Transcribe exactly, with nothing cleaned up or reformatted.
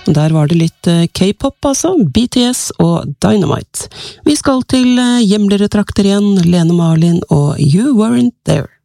Der var det litt K-pop, altså. B T S og Dynamite. Vi skal til hjemligere trakter igjen, Lene Marlin og You Weren't There.